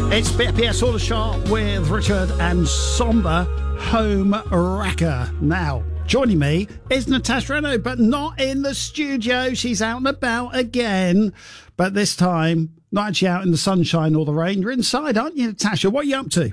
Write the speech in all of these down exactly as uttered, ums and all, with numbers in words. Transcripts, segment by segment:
It's B P S Aldershot with Richard and Somber Home Wrecker. Now, joining me is Natasha Reno, but not in the studio. She's out and about again, but this time not actually out in the sunshine or the rain. You're inside, aren't you, Natasha? What are you up to?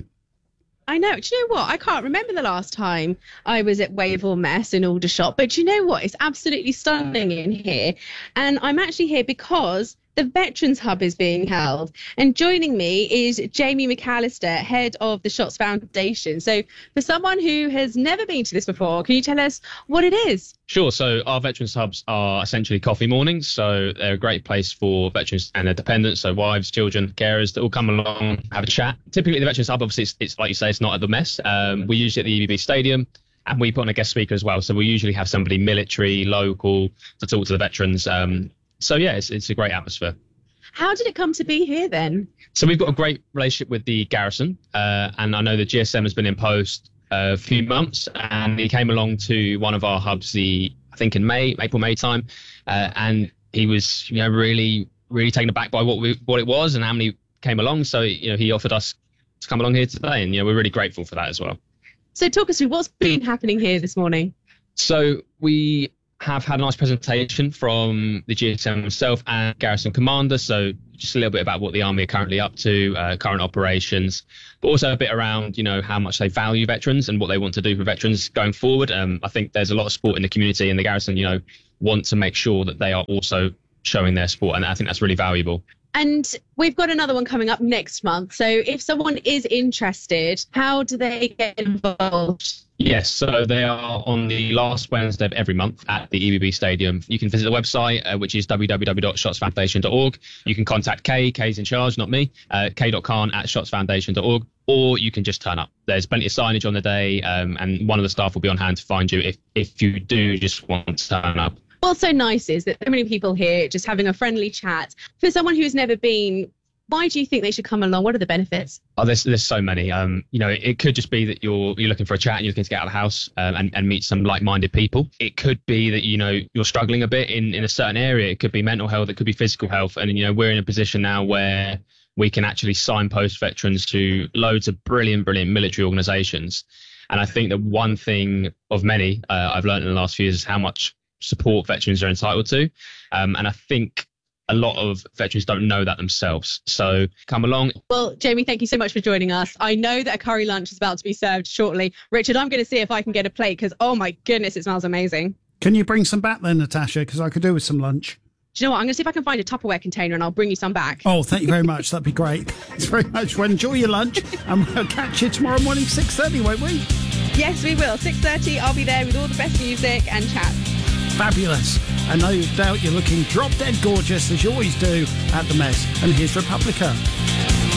I know. Do you know what? I can't remember the last time I was at Wavell Mess in Aldershot, but do you know what? It's absolutely stunning in here. And I'm actually here because the Veterans Hub is being held. And joining me is Jamie McAllister, head of the Shots Foundation. So for someone who has never been to this before, can you tell us what it is? Sure. So our Veterans Hubs are essentially coffee mornings. So they're a great place for veterans and their dependents, so wives, children, carers, that all come along, have a chat. Typically, the Veterans Hub, obviously, it's, it's like you say, it's not at the Mess. Um, we use it at the E B B Stadium. And we put on a guest speaker as well. So we usually have somebody military, local, to talk to the veterans. Um, So, yeah, it's, it's a great atmosphere. How did it come to be here then? So we've got a great relationship with the garrison. Uh, and I know the G S M has been in post a few months. And he came along to one of our hubs, the I think in May, April, May time. Uh, and he was, you know, really, really taken aback by what we, what it was and how many came along. So, you know, he offered us to come along here today. And, you know, we're really grateful for that as well. So talk us through what's been happening here this morning. So we have had a nice presentation from the G S M himself and Garrison Commander. So just a little bit about what the Army are currently up to, uh, current operations, but also a bit around, you know, how much they value veterans and what they want to do for veterans going forward. Um, I think there's a lot of support in the community, and the Garrison, you know, want to make sure that they are also showing their support. And I think that's really valuable. And we've got another one coming up next month. So if someone is interested, how do they get involved? Yes, so they are on the last Wednesday of every month at the E B B Stadium. You can visit the website, uh, which is w w w dot shots foundation dot org. You can contact Kay. Kay's in charge, not me. Uh, k dot khan at shots foundation dot org. Or you can just turn up. There's plenty of signage on the day, um, and one of the staff will be on hand to find you if, if you do just want to turn up. What's so nice is that so many people here just having a friendly chat. For someone who's never been, why do you think they should come along? What are the benefits? Oh, there's there's so many. Um, you know, it, it could just be that you're you're looking for a chat and you're looking to get out of the house um, and and meet some like-minded people. It could be that, you know, you're struggling a bit in in a certain area. It could be mental health. It could be physical health. And, you know, we're in a position now where we can actually signpost veterans to loads of brilliant, brilliant military organisations. And I think that one thing of many uh, I've learned in the last few years is how much support veterans are entitled to. Um, and I think a lot of veterans don't know that themselves. So come along. Well, Jamie, thank you so much for joining us. I know that a curry lunch is about to be served shortly. Richard, I'm going to see if I can get a plate because, oh my goodness, it smells amazing. Can you bring some back then, Natasha? Because I could do with some lunch. Do you know what? I'm going to see if I can find a Tupperware container and I'll bring you some back. Oh, thank you very much. That'd be great. Thanks very much. Well, enjoy your lunch and we'll catch you tomorrow morning, six thirty, won't we? Yes, we will. six thirty, I'll be there with all the best music and chat. Fabulous. And no doubt you're looking drop dead gorgeous as you always do at the Mess. And here's Republica.